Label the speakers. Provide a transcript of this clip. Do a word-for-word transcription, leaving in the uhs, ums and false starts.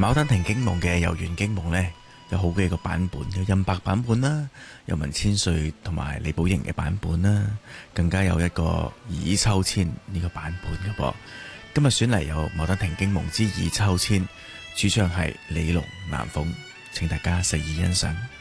Speaker 1: 牡丹亭驚夢嘅《遊園驚夢》呢，有好幾個版本，有任白版本啦，有文千歲同埋李寶瑩嘅版本啦，更加有一個倚秋千呢個版本嘅噃。今日選嚟有《牡丹亭驚夢之倚秋千》，主唱係李龍、南鳳，請大家細意欣賞。